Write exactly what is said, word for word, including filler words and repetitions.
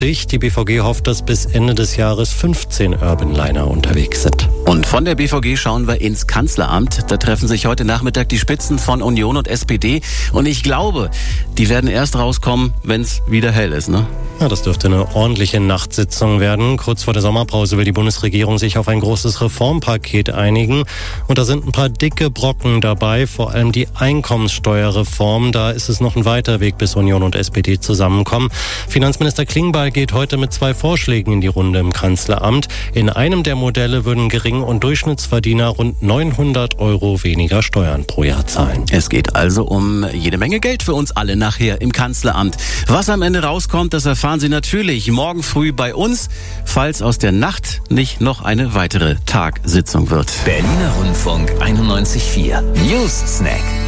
Die B V G hofft, dass bis Ende des Jahres fünfzehn Urbanliner unterwegs sind. Und von der B V G schauen wir ins Kanzleramt. Da treffen sich heute Nachmittag die Spitzen von Union und S P D. Und ich glaube, die werden erst rauskommen, wenn es wieder hell ist, ne? Ja, das dürfte eine ordentliche Nachtsitzung werden. Kurz vor der Sommerpause will die Bundesregierung sich auf ein großes Reformpaket einigen. Und da sind ein paar dicke Brocken dabei, vor allem die Einkommenssteuerreform. Da ist es noch ein weiter Weg, bis Union und S P D zusammenkommen. Finanzminister Klingbeil geht heute mit zwei Vorschlägen in die Runde im Kanzleramt. In einem der Modelle würden Gering- und Durchschnittsverdiener rund neunhundert Euro weniger Steuern pro Jahr zahlen. Es geht also um jede Menge Geld für uns alle nachher im Kanzleramt. Was am Ende rauskommt, das erfahren Sie natürlich morgen früh bei uns, falls aus der Nacht nicht noch eine weitere Tagsitzung wird. Berliner Rundfunk einundneunzig Komma vier News Snack.